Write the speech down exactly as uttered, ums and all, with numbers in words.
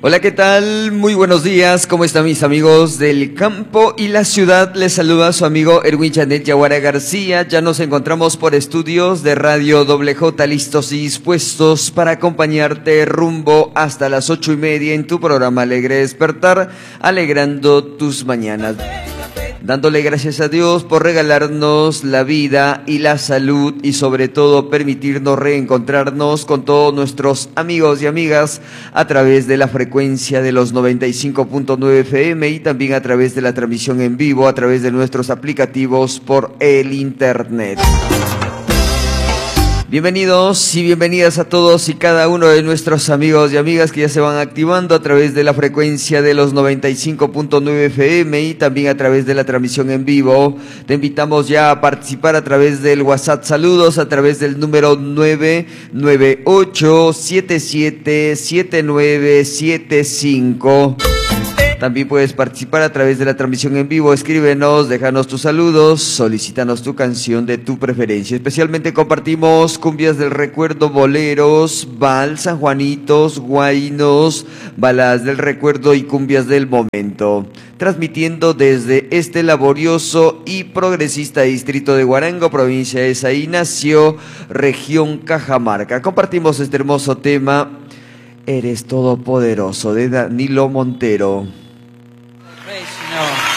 Hola, ¿qué tal? Muy buenos días, ¿cómo están mis amigos del campo y la ciudad? Les saluda su amigo Erwin Janet Yaguara García. Ya nos encontramos por estudios de Radio Doble J, listos y dispuestos para acompañarte rumbo hasta las ocho y media en tu programa Alegre Despertar, alegrando tus mañanas. Dándole gracias a Dios por regalarnos la vida y la salud y sobre todo permitirnos reencontrarnos con todos nuestros amigos y amigas a través de la frecuencia de los noventa y cinco punto nueve F M y también a través de la transmisión en vivo, a través de nuestros aplicativos por el internet. Bienvenidos y bienvenidas a todos y cada uno de nuestros amigos y amigas que ya se van activando a través de la frecuencia de los noventa y cinco punto nueve F M y también a través de la transmisión en vivo. Te invitamos ya a participar a través del WhatsApp Saludos, a través del número nueve nueve ocho siete siete siete nueve siete cinco. También puedes participar a través de la transmisión en vivo. Escríbenos, déjanos tus saludos, solicítanos tu canción de tu preferencia. Especialmente compartimos cumbias del recuerdo, boleros, vals, sanjuanitos, guainos, baladas del recuerdo y cumbias del momento. Transmitiendo desde este laborioso y progresista distrito de Huarango, provincia de Saí, nació región Cajamarca. Compartimos este hermoso tema, Eres Todopoderoso, de Danilo Montero. No.